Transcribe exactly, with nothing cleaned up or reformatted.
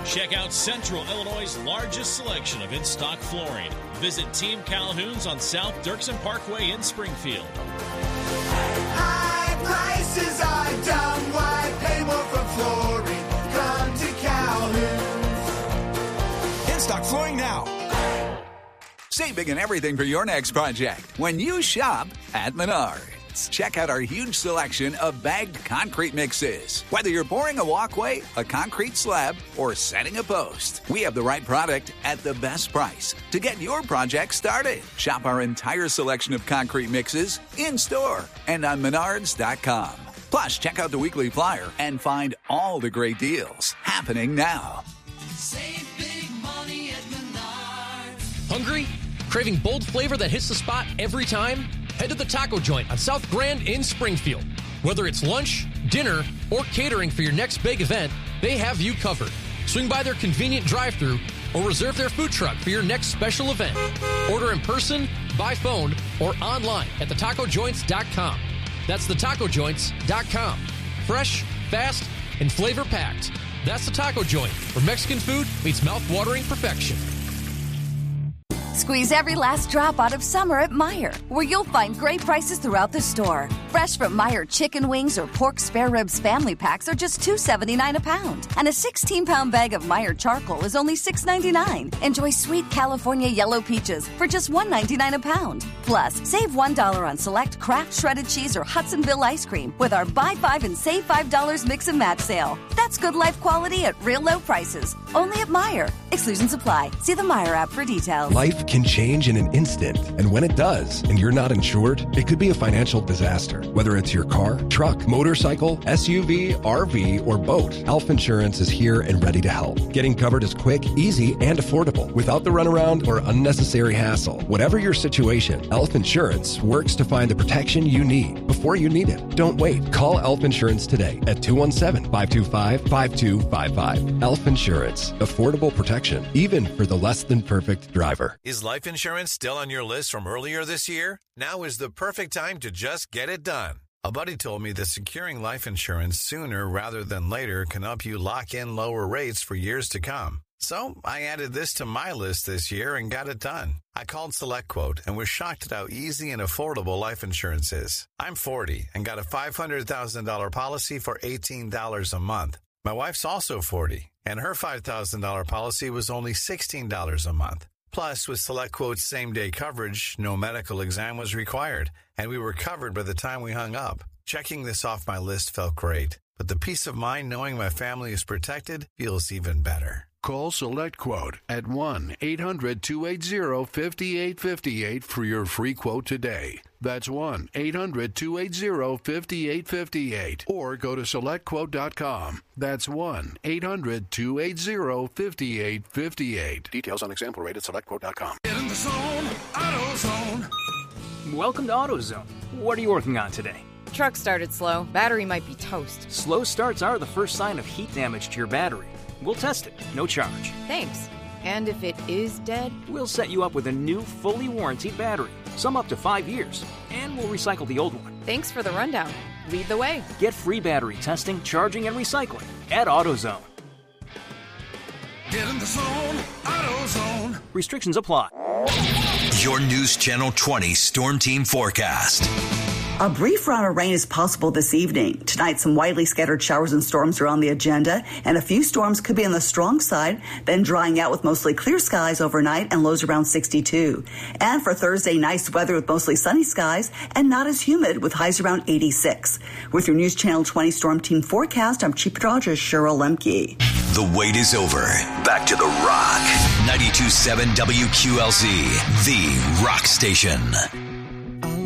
Check out Central Illinois' largest selection of in-stock flooring. Visit Team Calhoun's on South Dirksen Parkway in Springfield. High prices are dumb. Why pay more for flooring? Come to Calhoun's. In-stock flooring now. Save big on everything for your next project when you shop at Menards. Check out our huge selection of bagged concrete mixes. Whether you're pouring a walkway, a concrete slab, or setting a post, we have the right product at the best price to get your project started. Shop our entire selection of concrete mixes in-store and on menards dot com. Plus, check out the weekly flyer and find all the great deals happening now. Save big money at Menards. Hungry? Craving bold flavor that hits the spot every time? Head to the Taco Joint on South Grand in Springfield. Whether it's lunch, dinner, or catering for your next big event, they have you covered. Swing by their convenient drive-thru or reserve their food truck for your next special event. Order in person, by phone, or online at the taco joints dot com. That's the taco joints dot com. Fresh, fast, and flavor-packed. That's the Taco Joint, where Mexican food meets mouth-watering perfection. Squeeze every last drop out of summer at Meijer, where you'll find great prices throughout the store. Fresh from Meijer chicken wings or pork spare ribs family packs are just two dollars and seventy-nine cents a pound. And a sixteen-pound bag of Meijer charcoal is only six dollars and ninety-nine cents. Enjoy sweet California yellow peaches for just one dollar and ninety-nine cents a pound. Plus, save one dollar on select Kraft shredded cheese or Hudsonville ice cream with our buy five and save five dollars mix and match sale. That's good life quality at real low prices. Only at Meijer. Exclusions apply. See the Meijer app for details. Life can change in an instant, and when it does, and you're not insured, it could be a financial disaster. Whether it's your car, truck, motorcycle, S U V, R V, or boat, Elf Insurance is here and ready to help. Getting covered is quick, easy, and affordable, without the runaround or unnecessary hassle. Whatever your situation, Elf Insurance works to find the protection you need before you need it. Don't wait. Call Elf Insurance today at two one seven, five two five, five two five five. Elf Insurance. Affordable protection, even for the less than perfect driver. Is life insurance still on your list from earlier this year? Now is the perfect time to just get it done. A buddy told me that securing life insurance sooner rather than later can help you lock in lower rates for years to come. So I added this to my list this year and got it done. I called SelectQuote and was shocked at how easy and affordable life insurance is. I'm forty and got a five hundred thousand dollars policy for eighteen dollars a month. My wife's also forty, and her five thousand dollars policy was only sixteen dollars a month. Plus, with SelectQuote's same-day coverage, no medical exam was required, and we were covered by the time we hung up. Checking this off my list felt great, but the peace of mind knowing my family is protected feels even better. Call SelectQuote at one eight hundred two eight zero five eight five eight for your free quote today. That's one eight hundred two eight zero five eight five eight. Or go to select quote dot com. That's one eight hundred two eight zero five eight five eight. Details on example rate at select quote dot com. Get in the zone, AutoZone. Welcome to AutoZone. What are you working on today? Truck started slow. Battery might be toast. Slow starts are the first sign of heat damage to your battery. We'll test it, no charge. Thanks. And if it is dead? We'll set you up with a new, fully warranted battery, some up to five years, and we'll recycle the old one. Thanks for the rundown. Lead the way. Get free battery testing, charging, and recycling at AutoZone. Get in the zone, AutoZone. Restrictions apply. Your News Channel twenty Storm Team Forecast. A brief round of rain is possible this evening. Tonight, some widely scattered showers and storms are on the agenda, and a few storms could be on the strong side, then drying out with mostly clear skies overnight and lows around sixty-two. And for Thursday, nice weather with mostly sunny skies and not as humid with highs around eighty-six. With your News Channel twenty Storm Team Forecast, I'm Chief Meteorologist Cheryl Lemke. The wait is over. Back to the Rock. ninety-two point seven W Q L Z, the Rock Station.